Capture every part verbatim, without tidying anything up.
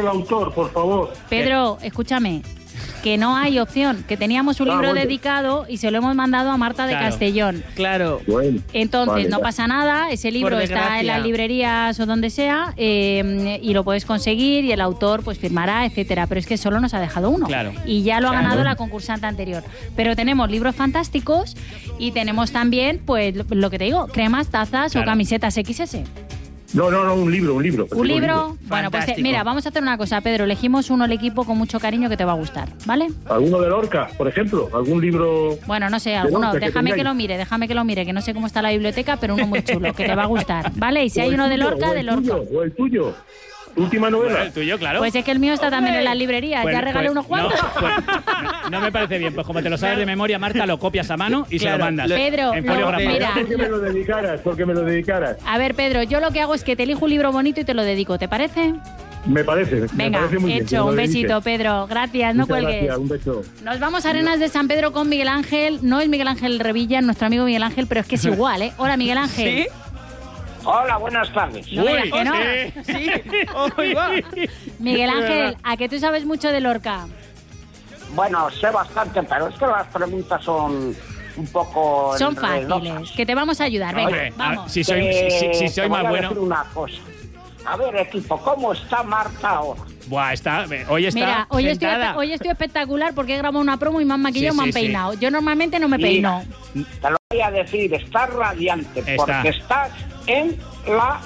el autor, por favor. Pedro, escúchame, que no hay opción, que teníamos un Ah, libro bueno. dedicado y se lo hemos mandado a Marta de Claro. Castellón. Claro. Bueno, Entonces, vale, no ya. pasa nada, ese libro Por está en desgracia. las librerías o donde sea eh, y lo puedes conseguir y el autor pues firmará, etcétera. Pero es que solo nos ha dejado uno. Claro. Y ya lo ha Claro. ganado la concursante anterior. Pero tenemos libros fantásticos y tenemos también, pues, lo, lo que te digo, cremas, tazas Claro. o camisetas equis ese. No, no, no, un libro, un libro. ¿Un libro? Bueno, pues eh, Fantástico. mira, vamos a hacer una cosa, Pedro. Elegimos uno al equipo con mucho cariño que te va a gustar, ¿vale? ¿Alguno de Lorca, por ejemplo? ¿Algún libro? Bueno, no sé, De alguno. Lorca que Déjame que tengáis. lo mire, déjame que lo mire, que no sé cómo está la biblioteca, pero uno muy chulo, que te va a gustar, ¿vale? Y si O hay el uno de tuyo, Lorca, o de el Lorca. tuyo, O el tuyo. Última Bueno, novela. el tuyo, claro. Pues es que el mío está también en las librerías. Pues- ya regalé pues- unos cuantos. No, pues, no, no me parece bien. Pues como te lo sabes de memoria, Marta, lo copias a mano y se Claro, lo mandas. lo- Pedro, en lo- folio grafado. mira. Porque me lo dedicaras, porque me lo dedicaras. A ver, Pedro, yo lo que hago es que te elijo un libro bonito y te lo dedico, ¿te parece? Me parece, me Venga, parece muy bien. que hecho, me un lo dediques. besito, Pedro. Gracias, no Muchas cuelgues. gracias, un beso. Nos vamos a Arenas de San Pedro con Miguel Ángel. No es Miguel Ángel Revilla, nuestro amigo Miguel Ángel, pero es que es igual, ¿eh? Hola, Miguel Ángel. ¿Sí? Hola, buenas tardes. No me digas que no. sí. Sí. Oiga. Miguel Ángel, ¿a que tú sabes mucho de Lorca? Bueno, sé bastante, pero es que las preguntas son un poco Son enredosas. fáciles, que te vamos a ayudar. Venga, Hombre, a- vamos. si soy, Eh, si, si- si soy te voy más a bueno. decir una cosa. A ver, equipo, ¿cómo está Marta ahora? Buah, está. Hoy está. Mira, hoy estoy, sentada. espe- hoy estoy espectacular porque he grabado una promo y me han maquillado Sí, y me han sí, sí. peinado. Yo normalmente no me peino. Mira, te lo voy a decir, estás radiante, Está. porque estás en la,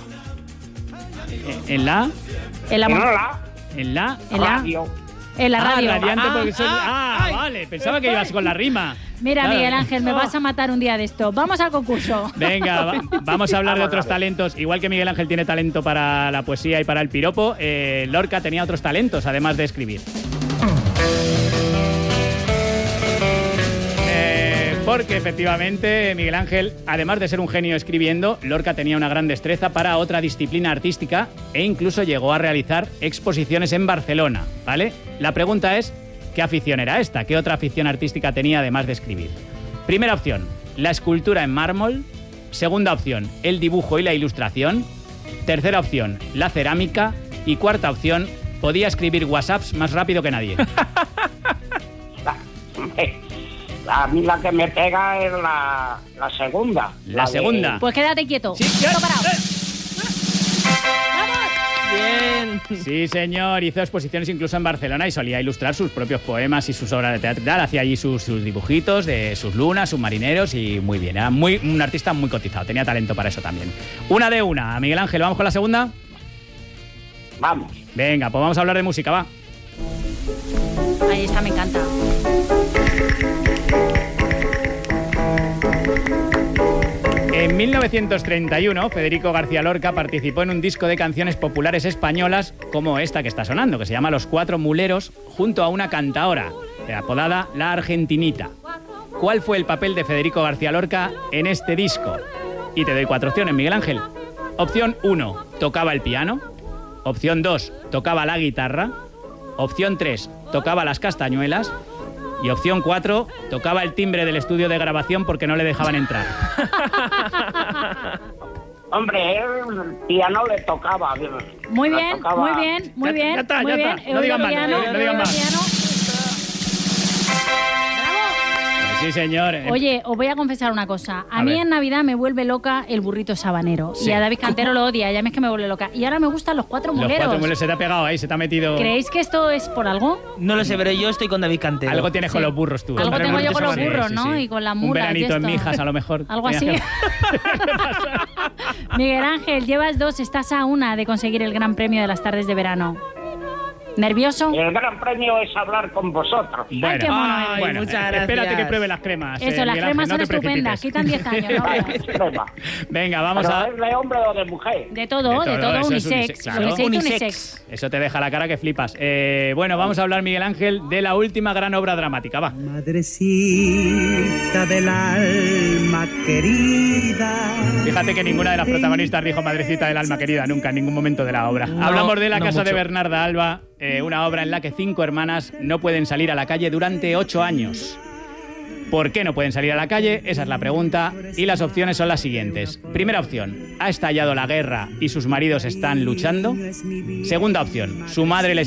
En la. En la, en mo- la En la. en la- radio. en la Ah, radio. radiante Ah, porque soy. ah, Ah, ay. vale. Pensaba que ibas con la rima. Mira, Claro. Miguel Ángel, me Oh. vas a matar un día de esto. Vamos al concurso. Venga, va- vamos a hablar de Vamos, otros vamos. talentos. Igual que Miguel Ángel tiene talento para la poesía y para el piropo, eh, Lorca tenía otros talentos, además de escribir. Eh, porque efectivamente Miguel Ángel, además de ser un genio escribiendo, Lorca tenía una gran destreza para otra disciplina artística e incluso llegó a realizar exposiciones en Barcelona, ¿vale? La pregunta es, ¿qué afición era esta? ¿Qué otra afición artística tenía además de escribir? Primera opción, la escultura en mármol. Segunda opción, el dibujo y la ilustración. Tercera opción, la cerámica. Y cuarta opción, podía escribir WhatsApps más rápido que nadie. La, a mí la que me pega es la, la segunda. La de- segunda. Pues quédate quieto. Sí, Quieto ya- parado. Bien. Sí, señor, hizo exposiciones incluso en Barcelona y solía ilustrar sus propios poemas y sus obras de teatro. y tal. Hacía allí sus, sus dibujitos de sus lunas, sus marineros y muy bien. Era muy, un artista muy cotizado, tenía talento para eso también. Una de una. Miguel Ángel, ¿vamos con la segunda? Vamos. Venga, pues vamos a hablar de música, va. Ahí está, me encanta. En mil novecientos treinta y uno, Federico García Lorca participó en un disco de canciones populares españolas como esta que está sonando, que se llama Los Cuatro Muleros, junto a una cantaora, apodada La Argentinita. ¿Cuál fue el papel de Federico García Lorca en este disco? Y te doy cuatro opciones, Miguel Ángel. Opción uno, tocaba el piano. Opción dos, tocaba la guitarra. Opción tres, tocaba las castañuelas. Y opción cuatro, tocaba el timbre del estudio de grabación porque no le dejaban entrar. Hombre, el piano le tocaba. Muy Le bien, tocaba- muy bien, muy Ya- bien. ya está, muy ya bien. está. He No oído digan más, piano, no he digan oído más. piano. Pues sí, señor. Oye, os voy a confesar una cosa. A, A mí ver. en Navidad me vuelve loca el burrito sabanero. Sí. Y a David Cantero lo odia, ya ves que me vuelve loca. Y ahora me gustan los cuatro Los muleros. cuatro muleros se te ha pegado ahí, se te ha metido... ¿Creéis que esto es por algo? No lo sé, pero yo estoy con David Cantero. Algo tienes con Sí. los burros tú. Algo Con el tengo yo burrito con los sabanero, burros, Sí, ¿no? sí. Y con las Un mulas. y veranito en esto. Mijas, a lo mejor. Algo así. Tenías que- Miguel Ángel, llevas dos, estás a una de conseguir el gran premio de las tardes de verano. ¿Nervioso? El gran premio es hablar con vosotros. Bueno, qué mono Ay, eres. bueno, muchas eh, gracias. espérate que pruebe las cremas. Eso, eh, las Miguel cremas Ángel, son no te estupendas, precipites. quitan diez años. ¿no? Vale, es crema. Venga, vamos Pero a... ¿es de hombre o de mujer? De todo, De de todo, todo, eso es unisex. unisex, claro. Unisex, Unisex. unisex. Eso te deja la cara que flipas. Eh, bueno, vamos a hablar, Miguel Ángel, de la última gran obra dramática. Va. Madrecita del alma querida. Fíjate que ninguna de las protagonistas dijo Madrecita del alma querida nunca en ningún momento de la obra. No, Hablamos de La no casa de mucho. Bernarda Alba, eh, una obra en la que cinco hermanas no pueden salir a la calle durante ocho años. ¿Por qué no pueden salir a la calle? Esa es la pregunta. Y las opciones son las siguientes. Primera opción, ha estallado la guerra y sus maridos están luchando. Segunda opción, su madre les